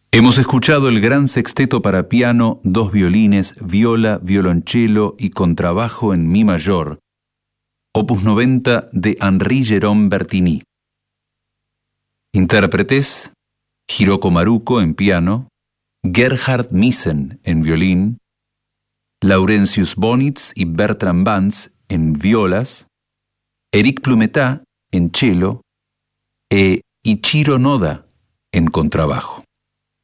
Hemos escuchado el gran sexteto para piano, dos violines, viola, violonchelo y contrabajo en mi mayor, opus 90 de Henri-Jérôme Bertigny. Intérpretes: Hiroko Maruko en piano, Gerhard Missen en violín, Laurentius Bonitz y Bertrand Banz en violas, Éric Plumetá en cello e Ichiro Noda en contrabajo.